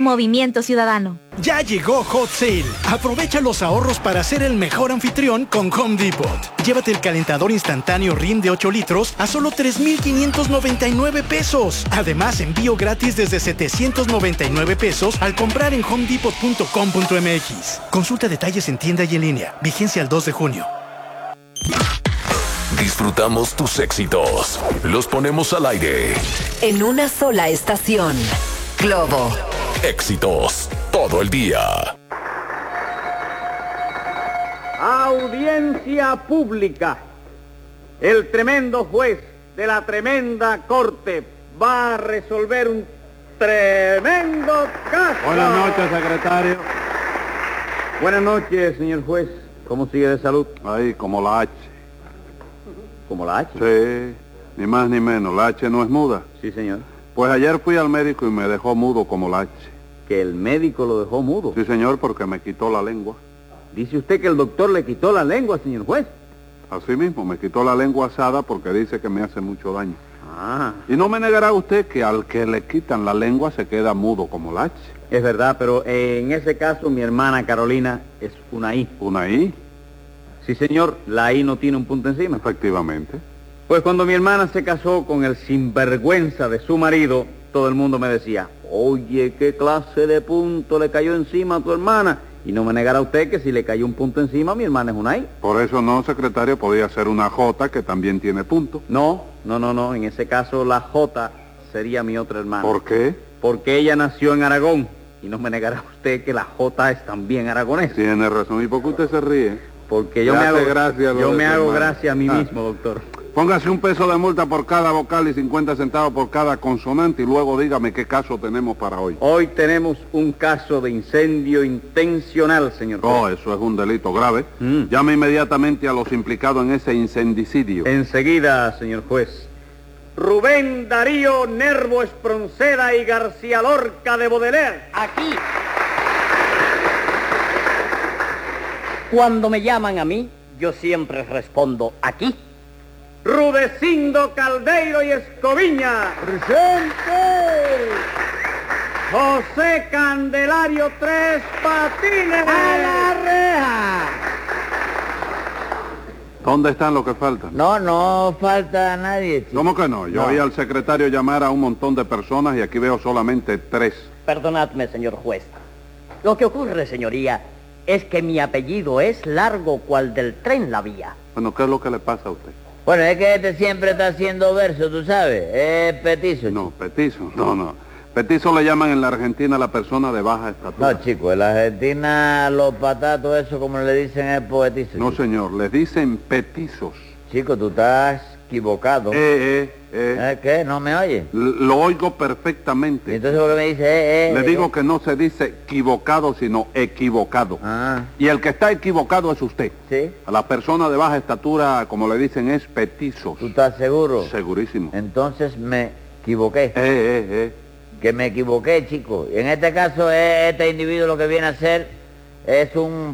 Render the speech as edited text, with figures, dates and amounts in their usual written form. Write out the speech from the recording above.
Movimiento Ciudadano. Ya llegó Hot Sale. Aprovecha los ahorros para ser el mejor anfitrión con Home Depot. Llévate el calentador instantáneo Rin de 8 litros a solo 3,599 pesos. Además, envío gratis desde 799 pesos al comprar en homedepot.com.mx. Consulta detalles en tienda y en línea. Vigencia al 2 de junio. Disfrutamos tus éxitos. Los ponemos al aire. En una sola estación. Globo. Éxitos todo el día. Audiencia pública. El tremendo juez de la tremenda corte va a resolver un tremendo caso. Buenas noches, secretario. Buenas noches, señor juez. ¿Cómo sigue de salud? Ahí, como la H. ¿Como la H? Sí, ni más ni menos. La H no es muda. Sí, señor. Pues ayer fui al médico y me dejó mudo como la H. ¿Que el médico lo dejó mudo? Sí, señor, porque me quitó la lengua. ¿Dice usted que el doctor le quitó la lengua, señor juez? Así mismo, me quitó la lengua asada porque dice que me hace mucho daño. Ah. Y no me negará usted que al que le quitan la lengua se queda mudo como la H. Es verdad, pero en ese caso mi hermana Carolina es una I. ¿Una I? Sí, señor, la I no tiene un punto encima. Efectivamente. Pues cuando mi hermana se casó con el sinvergüenza de su marido, todo el mundo me decía, oye, ¿qué clase de punto le cayó encima a tu hermana? Y no me negará usted que si le cayó un punto encima, mi hermana es una I. Por eso no, secretario, podía ser una J que también tiene punto. No, en ese caso la J sería mi otra hermana. ¿Por qué? Porque ella nació en Aragón, y no me negará usted que la J es también aragonesa. Tiene razón. ¿Y por qué usted se ríe? Porque yo me hago gracia gracia a mí mismo, doctor. Póngase $1 de multa por cada vocal y 50 centavos por cada consonante y luego dígame qué caso tenemos para hoy. Hoy tenemos un caso de incendio intencional, señor juez. Oh, eso es un delito grave. Llame inmediatamente a los implicados en ese incendicidio. Enseguida, señor juez. Rubén Darío Nervo Espronceda y García Lorca de Baudelaire. Aquí. Cuando me llaman a mí, yo siempre respondo aquí. Rudecindo Caldeiro y Escoviña. ¡Presente! José Candelario Tres Patines. ¡A la reja! ¿Dónde están los que faltan? No falta nadie, chico. ¿Cómo que no? Yo oí al secretario llamar a un montón de personas y aquí veo solamente 3. Perdonadme, señor juez. Lo que ocurre, señoría, es que mi apellido es largo cual del tren la vía. Bueno, ¿qué es lo que le pasa a usted? Bueno, es que este siempre está haciendo verso, tú sabes. Es petizo. No, petizo, no. Petizo le llaman en la Argentina a la persona de baja estatura. No, chico, en la Argentina los patatos, eso como le dicen es poetizo. No, chico. señor, les dicen petizos. Chico, tú estás equivocado. ¿Qué? ¿No me oye? Lo oigo perfectamente. Entonces, ¿por qué me dice Le digo que no se dice equivocado, sino equivocado. Ah. Y el que está equivocado es usted. ¿Sí? A la persona de baja estatura, como le dicen, es petizos. ¿Tú estás seguro? Segurísimo. Entonces me equivoqué. Que me equivoqué, chico. Y en este caso, este individuo lo que viene a hacer es un